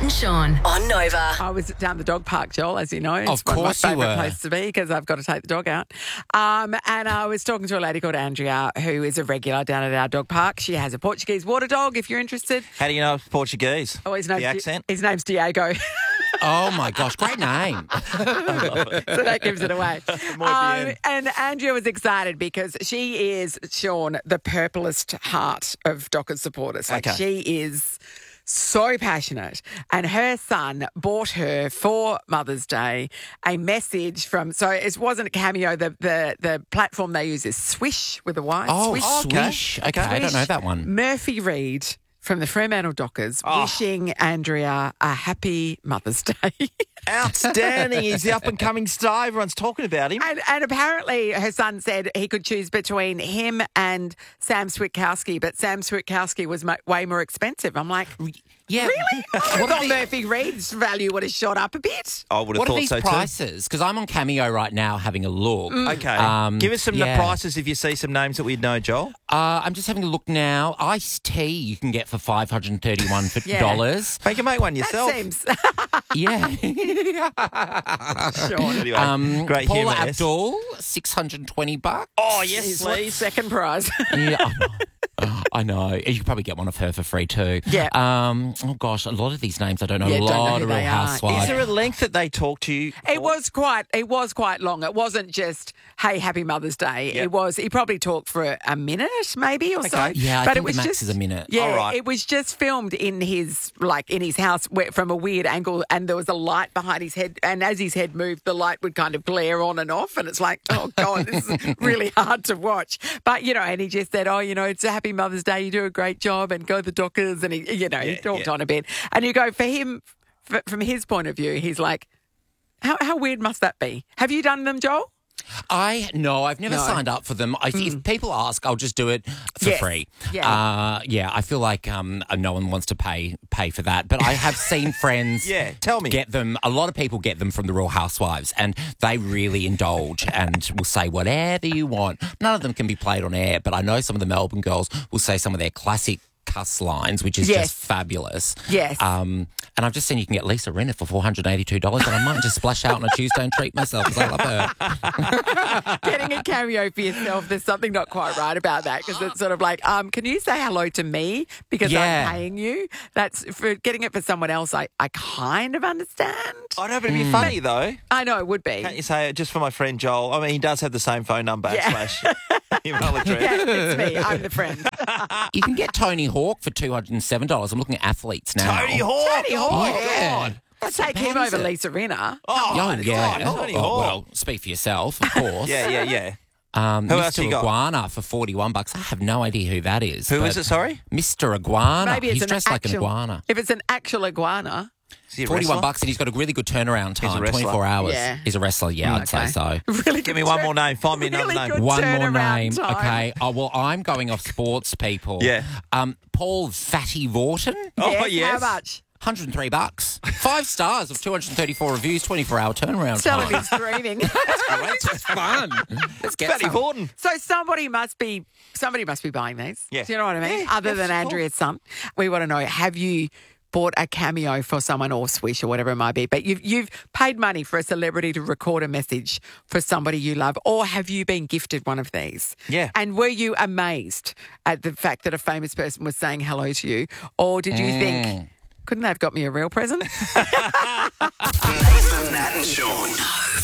and Sean on Nova. I was down the dog park, Joel, as you know. It's Of course one you of my favourite were. places to be because I've got to take the dog out. And I was talking to a lady called Andrea who is a regular down at our dog park. She has a Portuguese water dog, if you're interested. How do you know it's Portuguese? Oh, his The accent? His name's Diego. Oh, my gosh. Great name. So that gives it away. And Andrea was excited because she is, Sean, the purplest heart of Dockers supporters. Like, Okay. she is so passionate. And her son bought her for Mother's Day a message from, so it wasn't a Cameo, the platform they use is Swish with a Y. Oh, Swish. Swish. Okay, I don't know that one. Murphy Reed from the Fremantle Dockers wishing Andrea a happy Mother's Day. Outstanding. He's the up-and-coming star. Everyone's talking about him. And apparently her son said he could choose between him and Sam Switkowski, but Sam Switkowski was way more expensive. I'm like, Yeah. really? I thought Murphy Reed's value would have shot up a bit. I would have What are thought these so prices? Because I'm on Cameo right now having a look. too. Okay. Give us some yeah. prices if you see some names that we'd know, Joel. I'm just having a look now. Iced tea you can get for $531 Yeah. dollars. You can make one That yourself. seems Yeah. Anyway, great Paula humour. Abdul, $620. Oh, yes, is what please. second prize. Yeah, I know. I know. You could probably get one of her for free too. Yeah. Oh gosh, a lot of these names I don't know. Yeah, A don't know lot who of they Real are. Housewives. Is there a length that they talk to you? It was quite long. It wasn't just, hey, happy Mother's Day. Yep. It was, he probably talked for a minute maybe or so. Okay. Yeah, I but think it was the max just, is a minute. Yeah, All right. it was just filmed in his house from a weird angle, and there was a light behind his head, and as his head moved, the light would kind of glare on and off, and it's like, oh God, this is really hard to watch. But, and he just said, it's a happy Mother's Day, you do a great job, and go the Dockers, and he talked on a bit. And you go, for him, from his point of view, he's like, how weird must that be? Have you done them, Joel? I've never No. signed up for them. If people ask, I'll just do it for Yes. free. Yeah. I feel like no one wants to pay for that. But I have seen friends Yeah, tell me. get them. A lot of people get them from the Real Housewives, and they really indulge and will say whatever you want. None of them can be played on air, but I know some of the Melbourne girls will say some of their classic cuss lines, which is Yes. just fabulous. Yes. And I've just seen you can get Lisa Rinna for $482, and I might just splash out on a Tuesday and treat myself because I love her. Getting a cameo for yourself, there's something not quite right about that because it's sort of like, can you say hello to me because Yeah. I'm paying you? That's for getting it for someone else. I kind of understand. I know, but it'd be funny, though. I know it would be. Can't you say it just for my friend Joel? I mean, he does have the same phone number Yeah. / email address. Yeah, it's me. I'm the friend. You can get Tony Hawk for $207. I'm looking at athletes now. Tony Hawk. Tony Hawk. Oh, Yeah. God. I'd take him over Lisa Rinna. Oh, yeah. Tony Hawk. Well, speak for yourself, of course. Yeah. Who else Mr. you got? Iguana for $41. I have no idea who that is. Who but is it, sorry? Mr. Iguana. Maybe it's He's an dressed like an actual- iguana. If it's an actual iguana, Is he a wrestler? $41, and he's got a really good turnaround He's a time, wrestler. 24 hours. Yeah. He's a wrestler, yeah, I'd say okay. so. really Give me one more name. Find me another Really name. good One more turnaround name. time. Okay. Oh, well, I'm going off sports people. Yeah. Paul Fatty Vorton. Oh, How yes. much? $103. 5 stars of 234 reviews, 24-hour turnaround Tell him time. he's dreaming. It's fun. Let's get Fatty some. Vorton. So somebody must be buying these. Yeah. Do you know what I mean? Yeah, Other yes, than of Andrea's son. We want to know, have you bought a cameo for someone or Swish or whatever it might be, but you've paid money for a celebrity to record a message for somebody you love, or have you been gifted one of these? Yeah. And were you amazed at the fact that a famous person was saying hello to you, or did you think, couldn't they have got me a real present?